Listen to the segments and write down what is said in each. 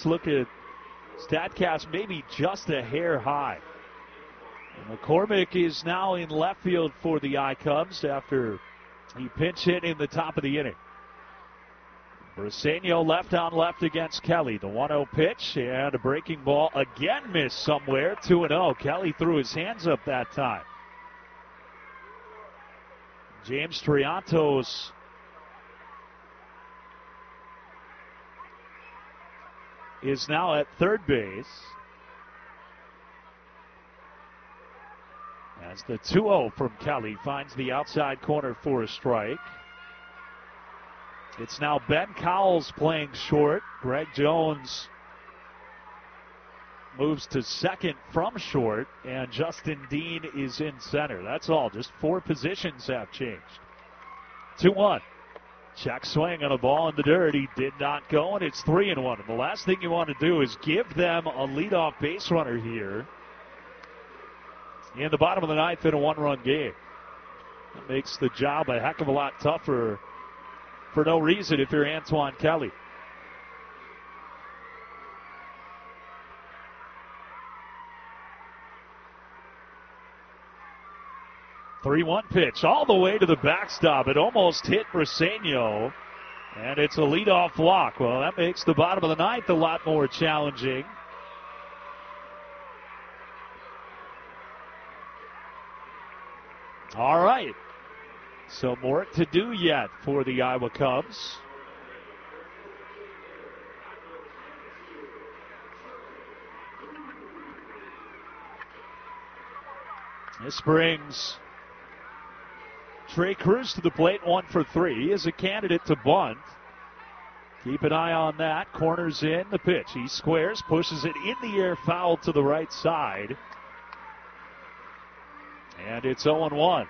Let's look at StatCast, maybe just a hair high. And McCormick is now in left field for the I-Cubs after he pinch hit in the top of the inning. Briseño left on left against Kelly. The 1-0 pitch and a breaking ball again missed somewhere. 2-0. Kelly threw his hands up that time. James Triantos is now at third base. As the 2-0 from Kelly finds the outside corner for a strike. It's now Ben Cowles playing short. Greg Jones moves to second from short, and Justin Dean is in center. That's all. Just 4 positions have changed. 2-1. Check swing on a ball in the dirt. He did not go, and it's 3-1. And the last thing you want to do is give them a leadoff base runner here in the bottom of the ninth in a 1-run game. That makes the job a heck of a lot tougher for no reason if you're Antoine Kelly. Three-one pitch all the way to the backstop. It almost hit Briseño, and it's a leadoff walk. Well, that makes the bottom of the ninth a lot more challenging. All right. Some work to do yet for the Iowa Cubs. This brings Trey Cruz to the plate, 1 for 3. He is a candidate to bunt. Keep an eye on that. Corners in the pitch. He squares, pushes it in the air, foul to the right side. And it's 0-1.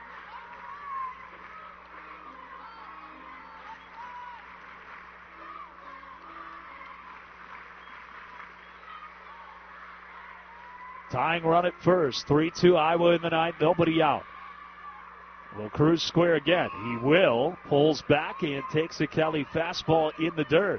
Tying run at first. 3-2 Iowa in the ninth. Nobody out. Will Cruz square again? He will. Pulls back and takes a Kelly fastball in the dirt.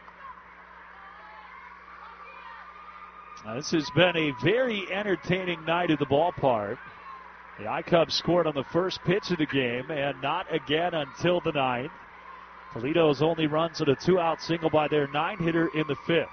Now, this has been a very entertaining night at the ballpark. The I-Cubs scored on the first pitch of the game and not again until the ninth. Toledo's only runs at a 2-out single by their 9-hitter in the 5th.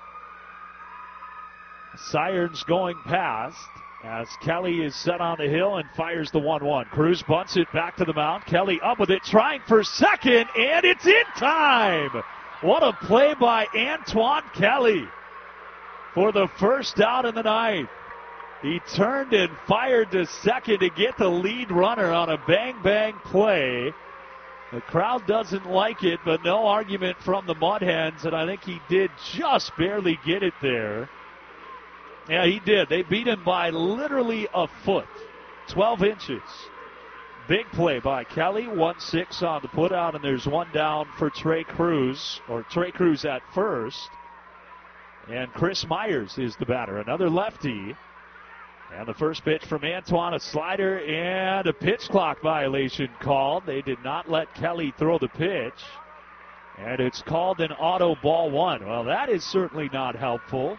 Sirens going past as Kelly is set on the hill and fires the 1-1. Cruz bunts it back to the mound. Kelly up with it, trying for second, and it's in time! What a play by Antoine Kelly for the first out in the ninth. He turned and fired to second to get the lead runner on a bang-bang play. The crowd doesn't like it, but no argument from the Mud Hens, and I think he did just barely get it there. Yeah, he did. They beat him by literally a foot, 12 inches. Big play by Kelly, 1-6 on the putout, and there's one down for Trey Cruz at first. And Chris Myers is the batter, another lefty. And the first pitch from Antoine, a slider and a pitch clock violation called. They did not let Kelly throw the pitch. And it's called an auto ball 1. Well, that is certainly not helpful.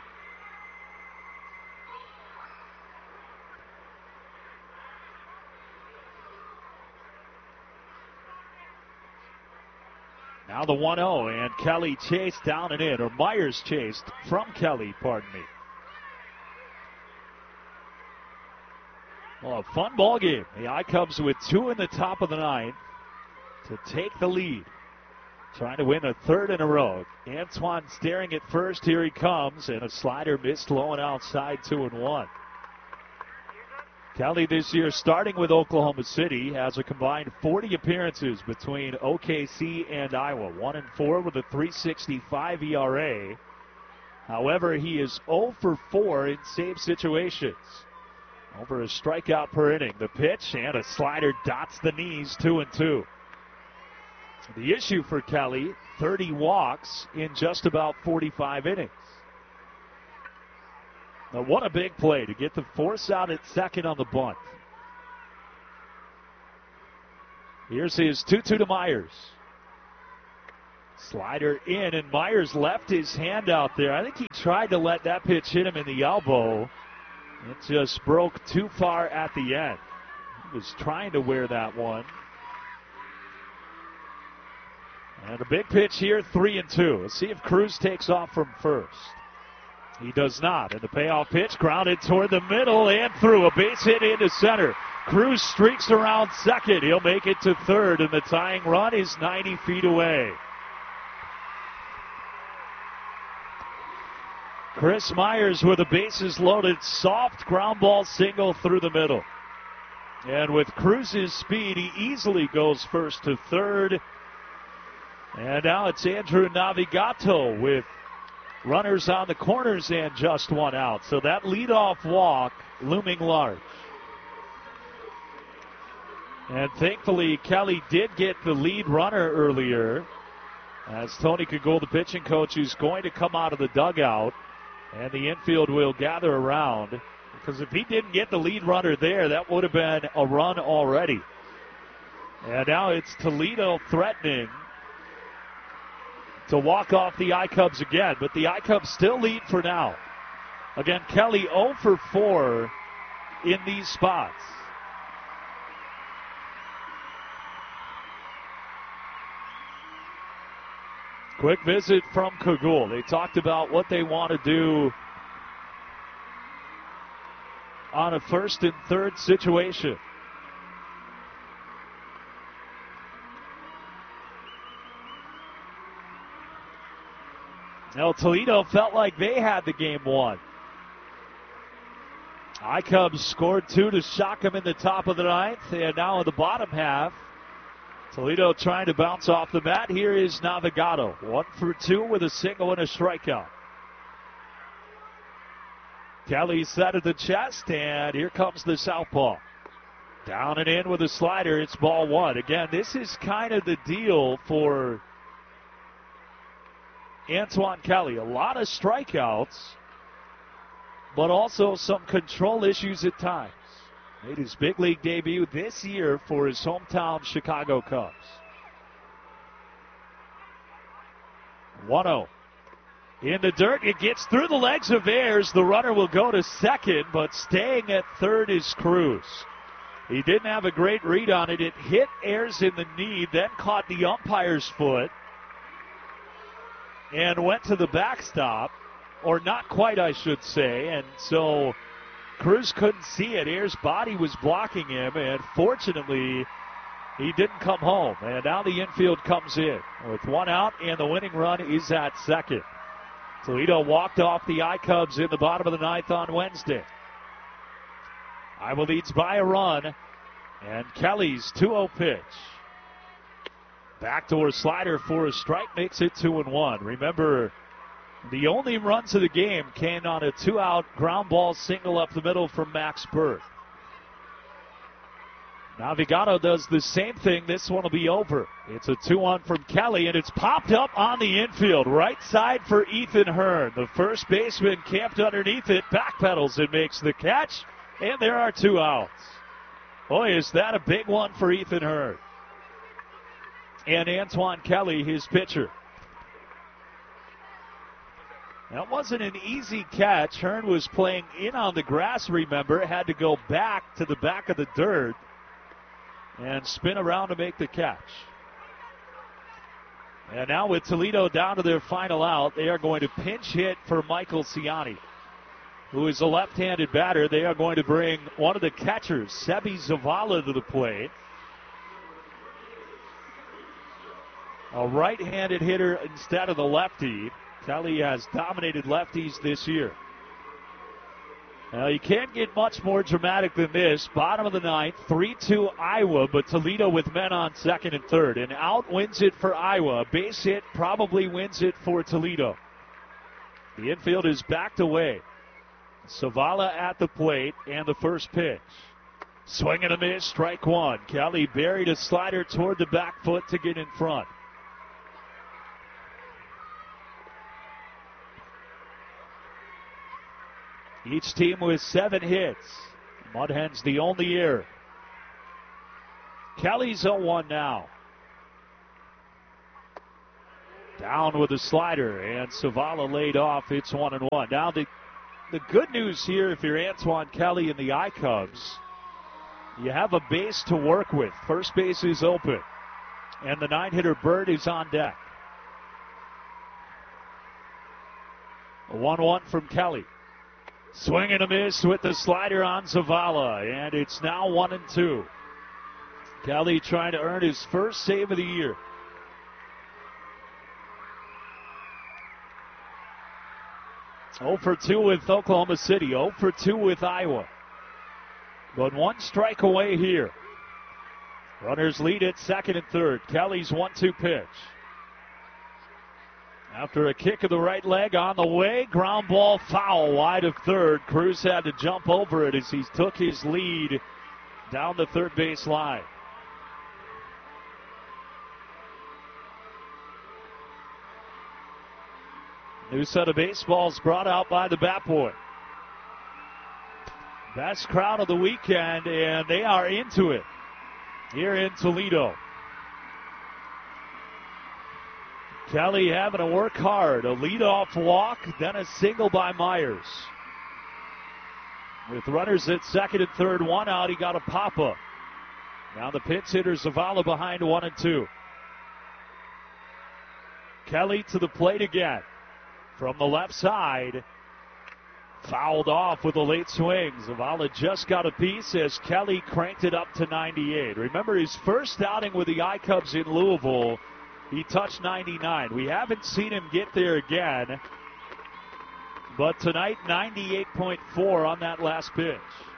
Now the 1-0, and Kelly chased down and in, or Myers chased from Kelly, pardon me. Well, a fun ball game. The I-Cubs with 2 in the top of the ninth to take the lead. Trying to win a third in a row. Antoine staring at first. Here he comes, and a slider missed low and outside, 2-1. Kelly this year, starting with Oklahoma City, has a combined 40 appearances between OKC and Iowa. 1-4 with a .365 ERA. However, he is 0 for 4 in save situations. Over a strikeout per inning. The pitch and a slider dots the knees, 2-2. The issue for Kelly, 30 walks in just about 45 innings. Now, what a big play to get the force out at second on the bunt. Here's his 2-2 to Myers. Slider in, and Myers left his hand out there. I think he tried to let that pitch hit him in the elbow. It just broke too far at the end. He was trying to wear that one. And a big pitch here, 3-2. Let's see if Cruz takes off from first. He does not. And the payoff pitch grounded toward the middle and through. A base hit into center. Cruz streaks around second. He'll make it to third, and the tying run is 90 feet away. Chris Myers with the bases loaded, soft ground ball single through the middle. And with Cruz's speed, he easily goes first to third. And now it's Andrew Navigato with runners on the corners and just one out. So that leadoff walk looming large. And thankfully, Kelly did get the lead runner earlier, as Tony Kagul, the pitching coach, is going to come out of the dugout. And the infield will gather around, because if he didn't get the lead runner there, that would have been a run already. And now it's Toledo threatening to walk off the I-Cubs again, but the I-Cubs still lead for now. Again, Kelly 0 for 4 in these spots. Quick visit from Kagul. They talked about what they want to do on a first and third situation. Now, Toledo felt like they had the game won. I-Cubs scored 2 to shock them in the top of the ninth, and now in the bottom half, Toledo trying to bounce off the bat. Here is Navigato. 1 for 2 with a single and a strikeout. Kelly set at the chest, and here comes the southpaw. Down and in with a slider. It's ball one. Again, this is kind of the deal for Antoine Kelly. A lot of strikeouts, but also some control issues at times. Made his big league debut this year for his hometown Chicago Cubs. 1-0. In the dirt, it gets through the legs of Ayers. The runner will go to second, but staying at third is Cruz. He didn't have a great read on it. It hit Ayers in the knee, then caught the umpire's foot and went to the backstop, or not quite, I should say, and so Cruz couldn't see it. Ayers' body was blocking him, and fortunately, he didn't come home. And now the infield comes in with one out, and the winning run is at second. Toledo walked off the I-Cubs in the bottom of the ninth on Wednesday. Iowa leads by a run, and Kelly's 2-0 pitch. Backdoor slider for a strike makes it 2-1. Remember, the only runs of the game came on a 2-out ground ball single up the middle from Max Bird. Navigato does the same thing. This one will be over. It's a 2-1 from Kelly, and it's popped up on the infield. Right side for Ethan Hearn. The first baseman camped underneath it, backpedals and makes the catch, and there are 2 outs. Boy, is that a big one for Ethan Hearn. And Antoine Kelly, his pitcher. That wasn't an easy catch. Hearn was playing in on the grass, remember. Had to go back to the back of the dirt and spin around to make the catch. And now with Toledo down to their final out, they are going to pinch hit for Michael Ciani, who is a left-handed batter. They are going to bring one of the catchers, Sebi Zavala, to the plate. A right-handed hitter instead of the lefty. Kelly has dominated lefties this year. Now, you can't get much more dramatic than this. Bottom of the ninth, 3-2 Iowa, but Toledo with men on second and third. An out wins it for Iowa. A base hit probably wins it for Toledo. The infield is backed away. Zavala at the plate, and the first pitch. Swing and a miss, strike one. Kelly buried a slider toward the back foot to get in front. Each team with 7 hits. Mud Hens the only error. Kelly's 0-1 now. Down with the slider, and Zavala laid off. It's 1-1. Now the good news here, if you're Antoine Kelly and the I-Cubs, you have a base to work with. First base is open, and the 9-hitter Bird is on deck. 1-1 from Kelly. Swing and a miss with the slider on Zavala, and it's now 1-2. Kelly trying to earn his first save of the year. Oh for 2 with Oklahoma City, 0 for 2 with Iowa. But one strike away here. Runners lead at second and third. Kelly's 1-2 pitch. After a kick of the right leg on the way, ground ball foul wide of third. Cruz had to jump over it as he took his lead down the third base line. New set of baseballs brought out by the Bat Boy. Best crowd of the weekend, and they are into it here in Toledo. Kelly having to work hard. A leadoff walk, then a single by Myers. With runners at second and third, one out, he got a pop-up. Now the pinch hitter Zavala behind 1-2. Kelly to the plate again. From the left side, fouled off with a late swing. Zavala just got a piece as Kelly cranked it up to 98. Remember his first outing with the I-Cubs in Louisville, he touched 99. We haven't seen him get there again, but tonight 98.4 on that last pitch.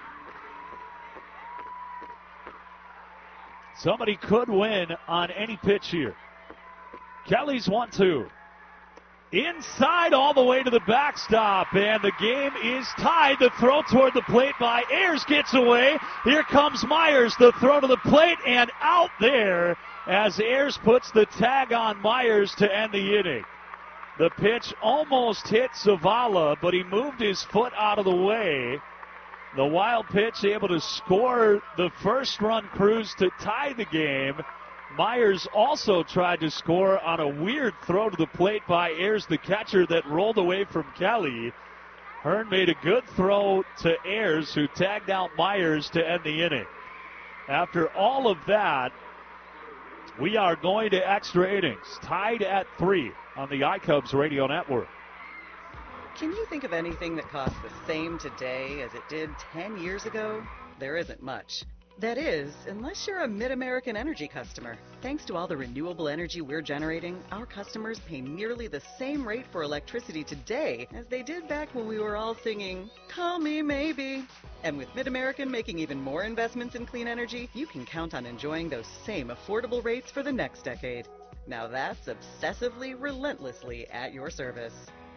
Somebody could win on any pitch here. Kelly's 1-2. Inside all the way to the backstop, and the game is tied. The throw toward the plate by Ayers gets away. Here comes Myers, the throw to the plate, and out there as Ayers puts the tag on Myers to end the inning. The pitch almost hit Zavala, but he moved his foot out of the way. The wild pitch able to score the first run, Cruz, to tie the game. Myers also tried to score on a weird throw to the plate by Ayers, the catcher, that rolled away from Kelly. Hearn made a good throw to Ayers, who tagged out Myers to end the inning. After all of that, we are going to extra innings, tied at 3 on the I-Cubs radio network. Can you think of anything that costs the same today as it did 10 years ago? There isn't much. That is, unless you're a Mid-American Energy customer. Thanks to all the renewable energy we're generating, our customers pay nearly the same rate for electricity today as they did back when we were all singing, "Call Me Maybe." And with Mid-American making even more investments in clean energy, you can count on enjoying those same affordable rates for the next decade. Now that's obsessively, relentlessly at your service.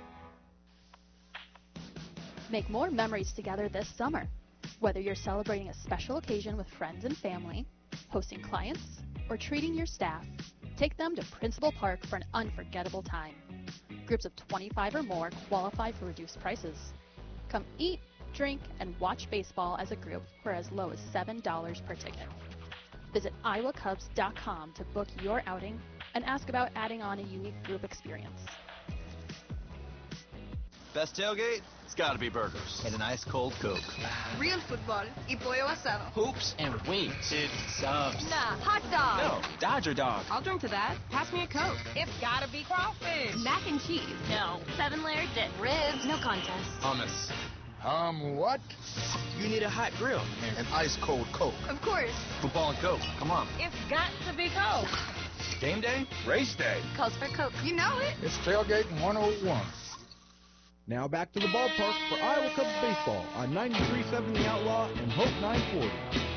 Make more memories together this summer. Whether you're celebrating a special occasion with friends and family, hosting clients, or treating your staff, take them to Principal Park for an unforgettable time. Groups of 25 or more qualify for reduced prices. Come eat, drink, and watch baseball as a group for as low as $7 per ticket. Visit iowacubs.com to book your outing and ask about adding on a unique group experience. Best tailgate? It's gotta be burgers. And an ice cold Coke. Real football y pollo asado. Hoops and wings. It's subs. Nah, hot dog. No, Dodger dog. I'll drink to that. Pass me a Coke. It's gotta be crawfish. Mac and cheese. No. 7-layer dip. Ribs. No contest. Hummus. What? You need a hot grill. And an ice cold Coke. Of course. Football and Coke. Come on. It's got to be Coke. Game day? Race day. Calls for Coke. You know it. It's Tailgating 101. Now back to the ballpark for Iowa Cubs baseball on 93.7 The Outlaw and Hope 940.